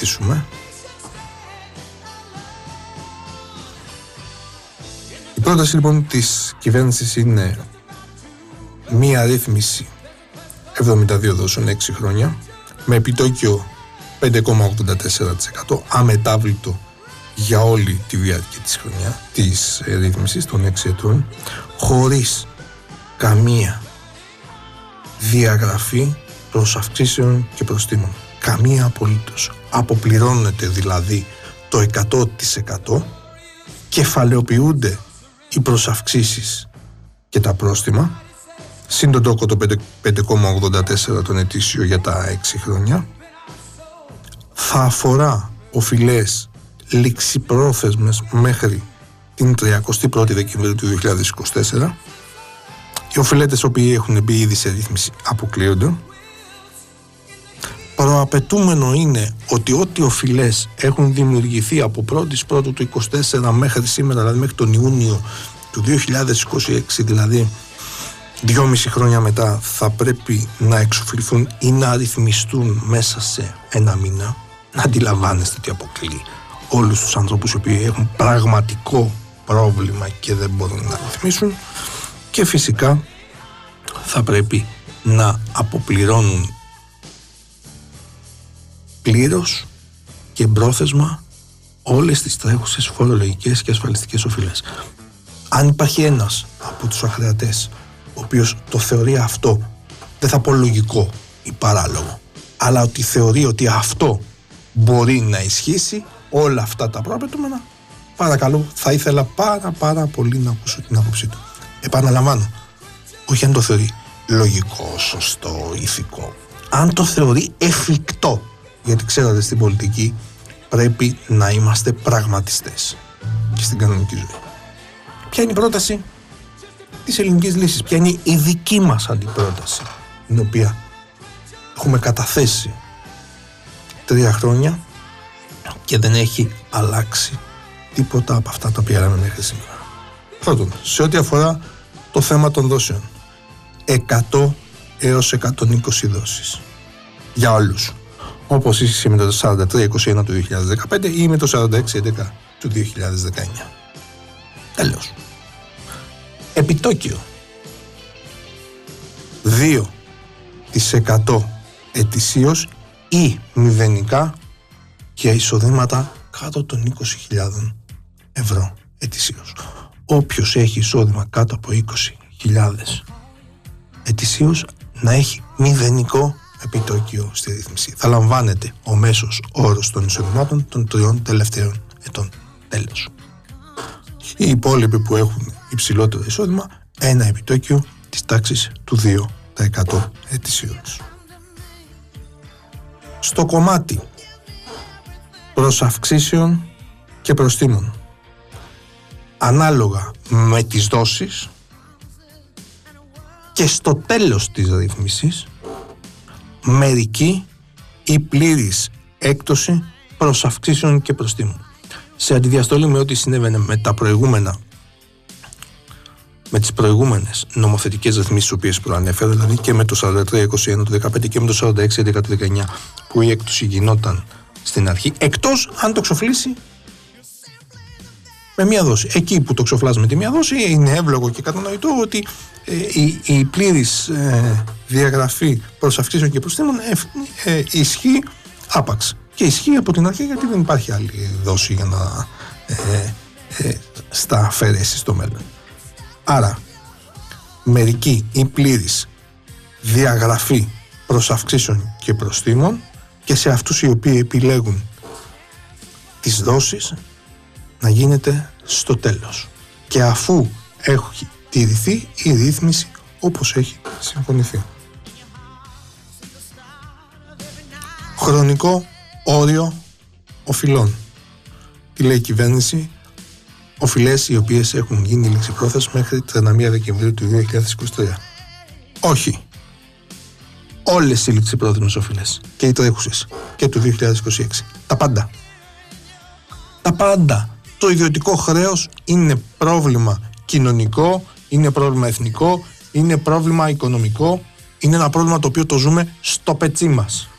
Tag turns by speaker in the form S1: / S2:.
S1: συζητήσουμε. Η πρόταση λοιπόν της κυβέρνησης είναι μία ρύθμιση 72 δόσεων 6 χρόνια με επιτόκιο 5,84% αμετάβλητο για όλη τη διάρκεια της χρονιά της ρύθμισης των 6 ετών, χωρίς καμία διαγραφή προσαυξήσεων και προστίμων. Καμία απολύτως. Αποπληρώνεται δηλαδή το 100%, κεφαλαιοποιούνται οι προσαυξήσεις και τα πρόστιμα, συν τον τόκο το 5,84 τον ετήσιο για τα 6 χρόνια. Θα αφορά οφειλές ληξιπρόθεσμες μέχρι την 31η Δεκεμβρίου του 2024. Οι οφειλέτες οποίοι έχουν μπει ήδη σε ρύθμιση αποκλείονται. Προαπαιτούμενο είναι ότι ό,τι οφειλές έχουν δημιουργηθεί από 1η Πρώτου του 2024 μέχρι σήμερα, δηλαδή μέχρι τον Ιούνιο του 2026, δηλαδή 2,5 χρόνια μετά, θα πρέπει να εξοφληθούν ή να ρυθμιστούν μέσα σε ένα μήνα. Να αντιλαμβάνεστε ότι αποκλεί όλους τους ανθρώπους οι οποίοι έχουν πραγματικό πρόβλημα και δεν μπορούν να ρυθμίσουν, και φυσικά θα πρέπει να αποπληρώνουν πλήρως και πρόθεσμα όλες τις τρέχουσες φορολογικές και ασφαλιστικές οφειλές. Αν υπάρχει ένας από τους αχρεατές ο οποίος το θεωρεί αυτό, δεν θα πω λογικό ή παράλογο, αλλά ότι θεωρεί ότι αυτό μπορεί να ισχύσει, όλα αυτά τα προαπαιτούμενα, παρακαλώ, θα ήθελα πάρα πολύ να ακούσω την άποψή του. Επαναλαμβάνω, όχι αν το θεωρεί λογικό, σωστό, ηθικό, αν το θεωρεί εφικτό, γιατί ξέρετε στην πολιτική πρέπει να είμαστε πραγματιστές και στην κανονική ζωή. Ποια είναι η πρόταση της ελληνικής λύσης, ποια είναι η δική μας αντιπρόταση, την οποία έχουμε καταθέσει 3 χρόνια και δεν έχει αλλάξει τίποτα από αυτά τα οποία λέμε μέχρι σήμερα. Πρώτον, σε ό,τι αφορά το θέμα των δόσεων, 100 έως 120 δόσεις για όλους, όπως ίσχυε με το 43-21 του 2015 ή με το 46-11 του 2019. Τέλος. Επιτόκιο 2% ετησίως ή μηδενικά για εισοδήματα κάτω των 20.000 ευρώ ετησίως. Όποιος έχει εισόδημα κάτω από 20.000 ετησίως να έχει μηδενικό επιτόκιο στη ρύθμιση. Θα λαμβάνεται ο μέσος όρος των εισοδημάτων των 3 τελευταίων ετών. Τέλος. Οι υπόλοιποι που έχουν υψηλότερο εισόδημα, ένα επιτόκιο της τάξης του 2% ετησίως. Στο κομμάτι προσαυξήσεων και προστίμων, ανάλογα με τις δόσεις και στο τέλος της ρύθμισης, μερική ή πλήρης έκπτωση προσαυξήσεων και προστίμων. Σε αντιδιαστολή με ό,τι συνέβαινε με τις προηγούμενες νομοθετικές ρυθμίσεις τις οποίες προανέφερα, δηλαδή και με το 43-21 του 2015 και με το 46-11 του 2019, που η έκπτωση γινόταν στην αρχή, εκτός αν το εξοφλήσει με μία δόση. Εκεί που το εξοφλάς με τη μία δόση, είναι εύλογο και κατανοητό ότι η πλήρης διαγραφή προσαυξήσεων και προστίμων ισχύει άπαξ. Και ισχύει από την αρχή, γιατί δεν υπάρχει άλλη δόση για να στα αφαιρέσει στο μέλλον. Άρα, μερική ή πλήρης διαγραφή προσαυξήσεων και προστίμων, και σε αυτούς οι οποίοι επιλέγουν τις δόσεις να γίνεται στο τέλος, και αφού έχει τηρηθεί η ρύθμιση όπως έχει συμφωνηθεί. Χρονικό όριο οφειλών. Τι λέει η κυβέρνηση? Οφειλές οι οποίες έχουν γίνει ληξιπρόθεσμες μέχρι 31 Δεκεμβρίου του 2023. Όχι. Όλες οι ληξιπρόθεσμες οφειλές, και οι τρέχουσες και του 2026. Τα πάντα. Τα πάντα. Το ιδιωτικό χρέος είναι πρόβλημα κοινωνικό, είναι πρόβλημα εθνικό, είναι πρόβλημα οικονομικό, είναι ένα πρόβλημα το οποίο το ζούμε στο πετσί μας.